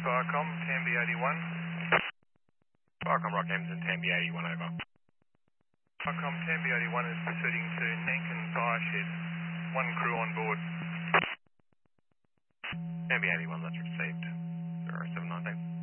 Barcom, Tambi 81. Barcom Rockhampton, Tambi 81 over. Barcom, Tambi 81 is proceeding to Nankin Fire Shed. One crew on board. Tambi 81, that's received. 0719.